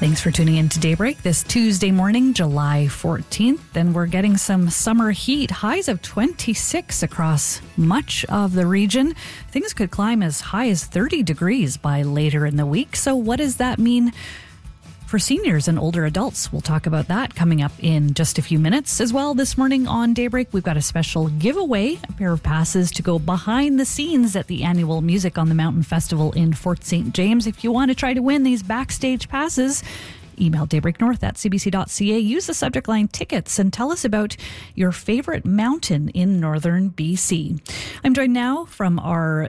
Thanks for tuning in to Daybreak this Tuesday morning, July 14th. And we're getting some summer heat, highs of 26 across much of the region. Things could climb as high as 30 degrees by later in the week. So what does that mean for seniors and older adults? We'll talk about that coming up in just a few minutes. As well, this morning on Daybreak, we've got a special giveaway, a pair of passes to go behind the scenes at the annual Music on the Mountain Festival in Fort St. James. If you want to try to win these backstage passes, email daybreaknorth@cbc.ca. Use the subject line tickets and tell us about your favorite mountain in northern BC. I'm joined now from our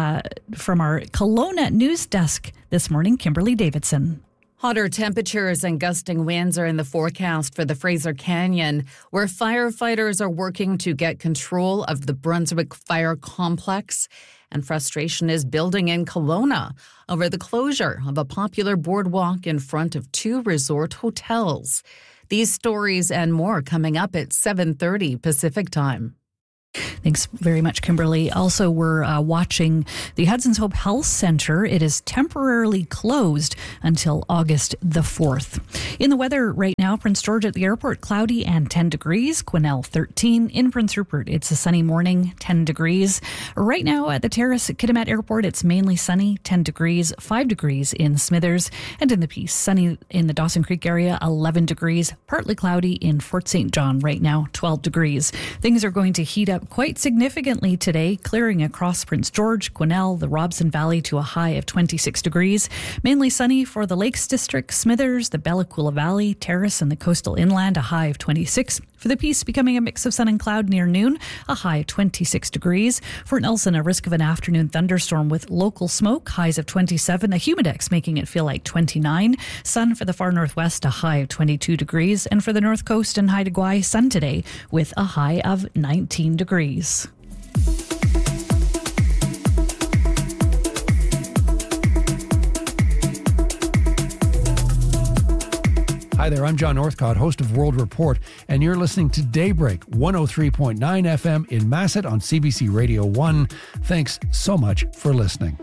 Kelowna news desk this morning, Kimberly Davidson. Hotter temperatures and gusting winds are in the forecast for the Fraser Canyon, where firefighters are working to get control of the Brunswick Fire Complex. And frustration is building in Kelowna over the closure of a popular boardwalk in front of two resort hotels. These stories and more coming up at 7:30 Pacific Time. Thanks very much, Kimberly. Also, we're watching the Hudson's Hope Health Centre. It is temporarily closed until August the 4th. In the weather right now, Prince George at the airport, cloudy and 10 degrees. Quesnel, 13. In Prince Rupert, it's a sunny morning, 10 degrees. Right now at the Terrace at Kitimat Airport, it's mainly sunny, 10 degrees, 5 degrees in Smithers. And in the Peace, sunny in the Dawson Creek area, 11 degrees. Partly cloudy in Fort St. John right now, 12 degrees. Things are going to heat up quite significantly today, clearing across Prince George, Quesnel, the Robson Valley to a high of 26 degrees. Mainly sunny for the Lakes District, Smithers, the Bella Coola Valley, Terrace, and the coastal inland, a high of 26. For the Peace, becoming a mix of sun and cloud near noon, a high of 26 degrees. For Nelson, a risk of an afternoon thunderstorm with local smoke, highs of 27. A humidex making it feel like 29. Sun for the far northwest, a high of 22 degrees. And for the north coast and Haida Gwaii, sun today with a high of 19 degrees. Hi there, I'm John Northcott, host of World Report, and you're listening to Daybreak 103.9 FM in Masset on CBC Radio 1. Thanks so much for listening.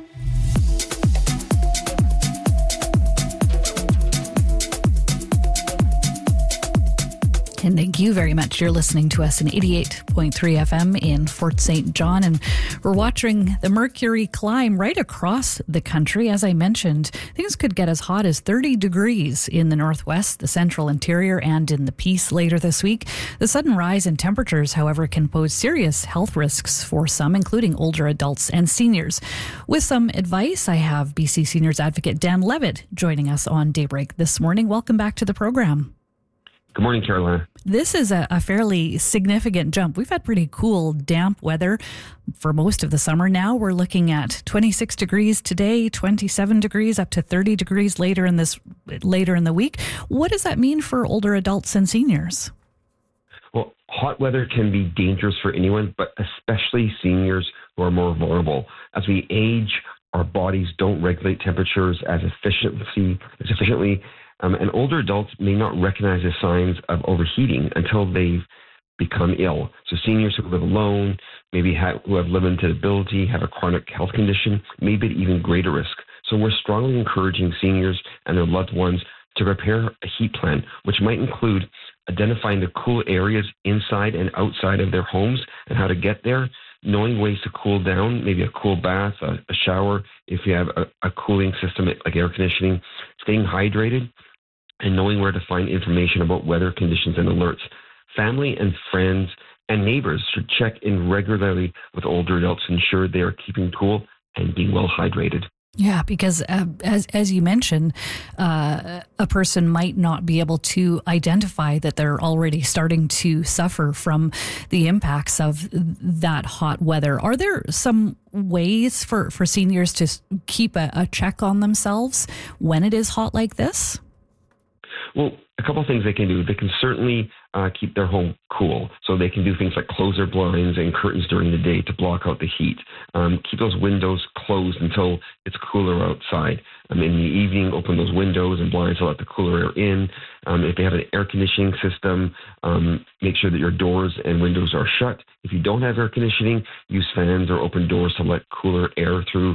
And thank you very much. You're listening to us in 88.3 FM in Fort St. John. And we're watching the mercury climb right across the country. As I mentioned, things could get as hot as 30 degrees in the northwest, the central interior, and in the Peace later this week. The sudden rise in temperatures, however, can pose serious health risks for some, including older adults and seniors. With some advice, I have BC Seniors Advocate Dan Levitt joining us on Daybreak this morning. Welcome back to the program. Good morning, Carolina. This is a fairly significant jump. We've had pretty cool, damp weather for most of the summer. Now we're looking at 26 degrees today, 27 degrees, up to 30 degrees later in the week. What does that mean for older adults and seniors? Well, hot weather can be dangerous for anyone, but especially seniors who are more vulnerable. As we age, our bodies don't regulate temperatures as efficiently. And older adults may not recognize the signs of overheating until they've become ill. So seniors who live alone, who have limited ability, have a chronic health condition, may be at even greater risk. So we're strongly encouraging seniors and their loved ones to prepare a heat plan, which might include identifying the cool areas inside and outside of their homes and how to get there, knowing ways to cool down, maybe a cool bath, a shower, if you have a cooling system like air conditioning, staying hydrated, and knowing where to find information about weather conditions and alerts. Family and friends and neighbors should check in regularly with older adults to ensure they are keeping cool and being well hydrated. Yeah, because as you mentioned, a person might not be able to identify that they're already starting to suffer from the impacts of that hot weather. Are there some ways for seniors to keep a check on themselves when it is hot like this? Well, a couple of things they can do. They can certainly keep their home cool. So they can do things like close their blinds and curtains during the day to block out the heat. Keep those windows closed until it's cooler outside. In the evening, open those windows and blinds to let the cooler air in. If they have an air conditioning system, make sure that your doors and windows are shut. If you don't have air conditioning, use fans or open doors to let cooler air through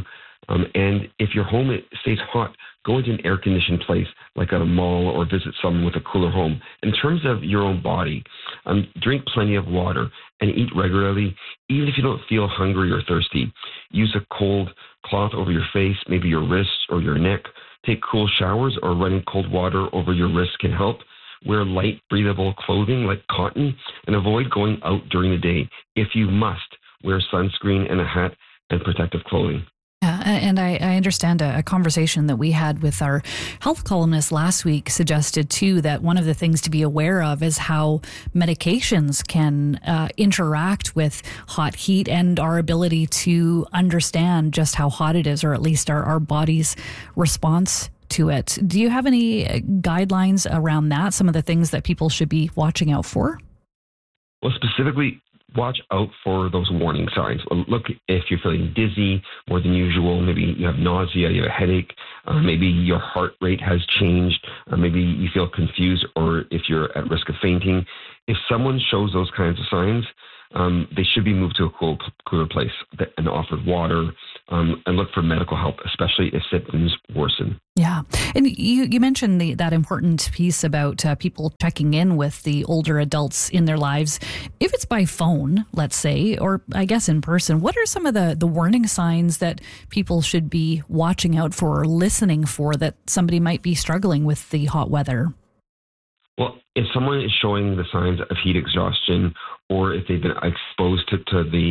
And if your home stays hot, go into an air-conditioned place like at a mall or visit someone with a cooler home. In terms of your own body, drink plenty of water and eat regularly, even if you don't feel hungry or thirsty. Use a cold cloth over your face, maybe your wrists or your neck. Take cool showers or running cold water over your wrists can help. Wear light, breathable clothing like cotton and avoid going out during the day. If you must, wear sunscreen and a hat and protective clothing. Yeah, and I understand a conversation that we had with our health columnist last week suggested too that one of the things to be aware of is how medications can interact with hot heat and our ability to understand just how hot it is, or at least our body's response to it. Do you have any guidelines around that? Some of the things that people should be watching out for? Well, specifically, watch out for those warning signs. Look if you're feeling dizzy more than usual, maybe you have nausea, you have a headache, maybe your heart rate has changed, maybe you feel confused, or if you're at risk of fainting. If someone shows those kinds of signs, they should be moved to a cooler place and offered water, and look for medical help, especially if symptoms worsen. Yeah. And you mentioned that important piece about people checking in with the older adults in their lives. If it's by phone, let's say, or I guess in person, what are some of the warning signs that people should be watching out for or listening for that somebody might be struggling with the hot weather? Well, if someone is showing the signs of heat exhaustion, or if they've been exposed to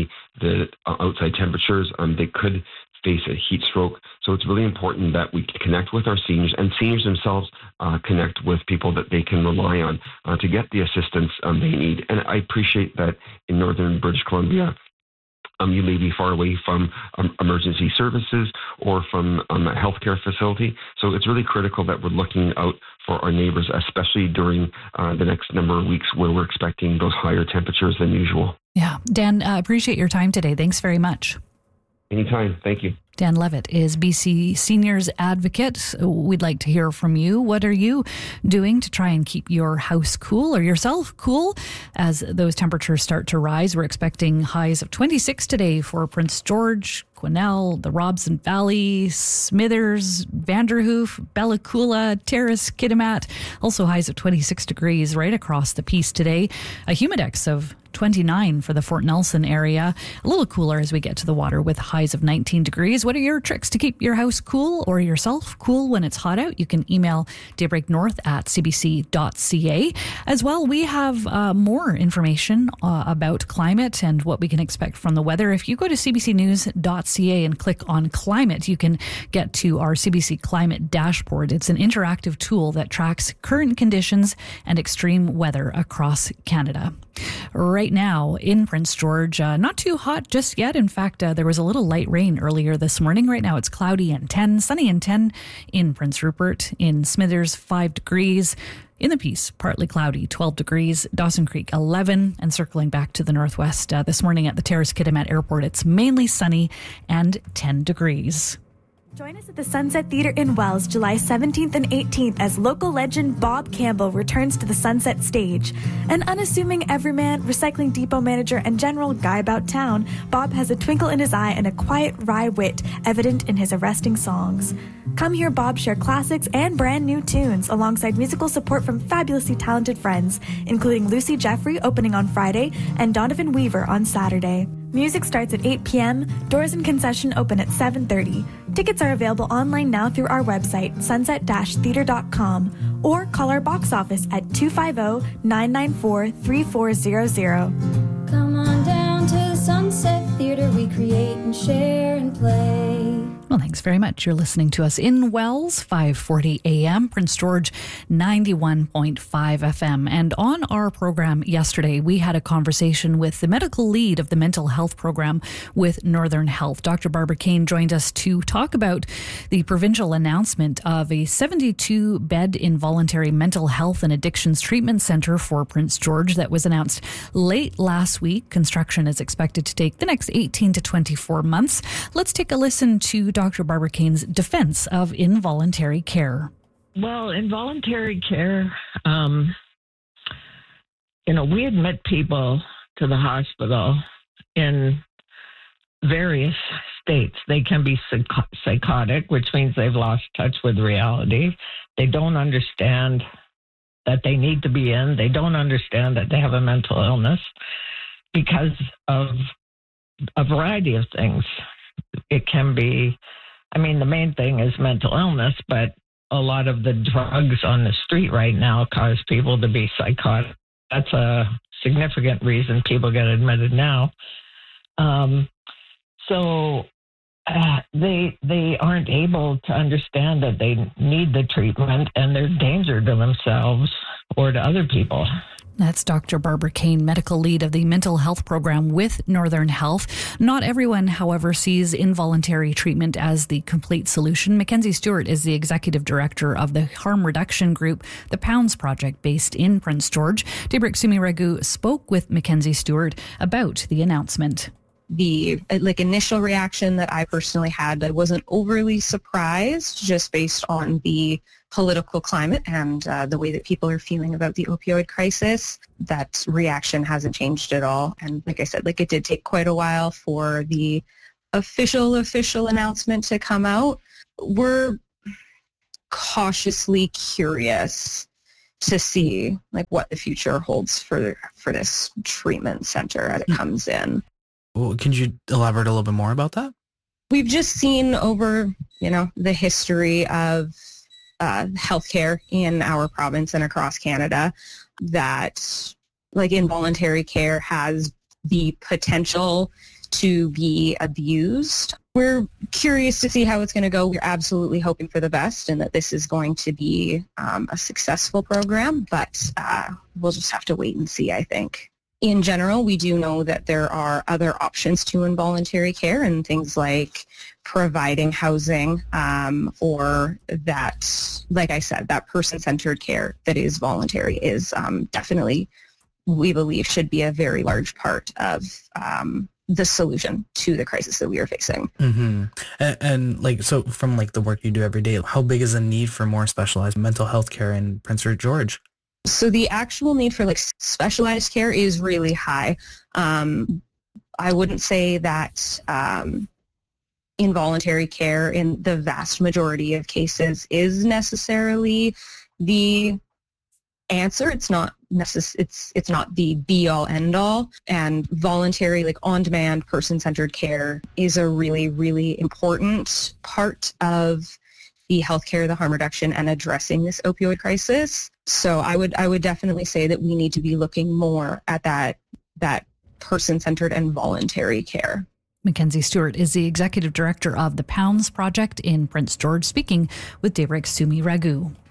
the outside temperatures, they could face a heat stroke. So it's really important that we connect with our seniors, and seniors themselves connect with people that they can rely on to get the assistance they need. And I appreciate that in northern British Columbia, you may be far away from emergency services or from a healthcare facility. So it's really critical that we're looking out for our neighbors, especially during the next number of weeks where we're expecting those higher temperatures than usual. Yeah. Dan, appreciate your time today. Thanks very much. Anytime. Thank you. Dan Levitt is BC Seniors Advocate. We'd like to hear from you. What are you doing to try and keep your house cool or yourself cool as those temperatures start to rise? We're expecting highs of 26 today for Prince George, Quesnel, the Robson Valley, Smithers, Vanderhoof, Bella Coola, Terrace, Kitimat. Also highs of 26 degrees right across the piece today. A humidex of 29 for the Fort Nelson area. A little cooler as we get to the water with highs of 19 degrees. What are your tricks to keep your house cool or yourself cool when it's hot out? You can email daybreaknorth@cbc.ca. As well, we have more information about climate and what we can expect from the weather. If you go to cbcnews.ca and click on climate, you can get to our CBC Climate Dashboard. It's an interactive tool that tracks current conditions and extreme weather across Canada. Right now in Prince George, not too hot just yet. In fact, there was a little light rain earlier this morning. Right now it's cloudy and 10, sunny and 10 in Prince Rupert. In Smithers, 5 degrees. In the Peace, partly cloudy, 12 degrees. Dawson Creek, 11. And circling back to the northwest this morning at the Terrace Kitimat Airport, it's mainly sunny and 10 degrees. Join us at the Sunset Theatre in Wells, July 17th and 18th as local legend Bob Campbell returns to the Sunset stage. An unassuming everyman, recycling depot manager, and general guy about town, Bob has a twinkle in his eye and a quiet, wry wit evident in his arresting songs. Come hear Bob share classics and brand new tunes alongside musical support from fabulously talented friends, including Lucy Jeffrey opening on Friday and Donovan Weaver on Saturday. Music starts at 8 p.m., doors and concession open at 7:30. Tickets are available online now through our website, sunset-theatre.com, or call our box office at 250-994-3400. Come on down to the Sunset Theatre, we create and share and play. Well, thanks very much. You're listening to us in Wells, 540 AM, Prince George, 91.5 FM. And on our program yesterday, we had a conversation with the medical lead of the mental health program with Northern Health. Dr. Barbara Kane joined us to talk about the provincial announcement of a 72-bed involuntary mental health and addictions treatment centre for Prince George that was announced late last week. Construction is expected to take the next 18 to 24 months. Let's take a listen to Dr. Barbara Kane's defense of involuntary care. Well, involuntary care, we admit people to the hospital in various states. They can be psychotic, which means they've lost touch with reality. They don't understand that they need to be in. They don't understand that they have a mental illness because of a variety of things. It can be, I mean, the main thing is mental illness, but a lot of the drugs on the street right now cause people to be psychotic. That's a significant reason people get admitted now. They aren't able to understand that they need the treatment and they're a danger to themselves or to other people. That's Dr. Barbara Kane, medical lead of the mental health program with Northern Health. Not everyone, however, sees involuntary treatment as the complete solution. Mackenzie Stewart is the executive director of the harm reduction group, the Pounds Project, based in Prince George. Daybreak Sumi Ragu spoke with Mackenzie Stewart about the announcement. The initial reaction that I personally had, I wasn't overly surprised just based on the political climate and the way that people are feeling about the opioid crisis. That reaction hasn't changed at all. And like I said, it did take quite a while for the official announcement to come out. We're cautiously curious to see what the future holds for this treatment center as it comes in. Well, can you elaborate a little bit more about that? We've just seen over, the history of healthcare in our province and across Canada that involuntary care has the potential to be abused. We're curious to see how it's going to go. We're absolutely hoping for the best and that this is going to be a successful program, but we'll just have to wait and see, I think. In general, we do know that there are other options to involuntary care and things like providing housing or that, like I said, that person-centered care that is voluntary is definitely, we believe, should be a very large part of the solution to the crisis that we are facing. Mm-hmm. And so from the work you do every day, how big is the need for more specialized mental health care in Prince George? So the actual need for specialized care is really high. I wouldn't say that involuntary care in the vast majority of cases is necessarily the answer. It's not it's not the be all end all. And voluntary, on-demand, person-centered care is a really, really important part of the healthcare, the harm reduction, and addressing this opioid crisis. So I would definitely say that we need to be looking more at that person-centered and voluntary care. Mackenzie Stewart is the executive director of the Pounds Project in Prince George, speaking with Daybreak's Sumi Ragu.